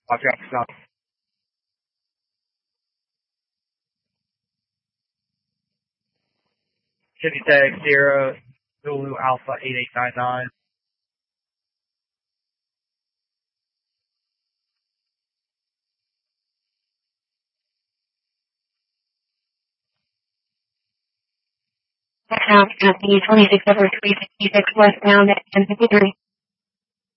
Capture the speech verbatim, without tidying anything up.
Watch out for some. City tag zero, Zulu Alpha eight eight nine nine. South Company twenty-six over three sixty-six westbound at ten fifty-three.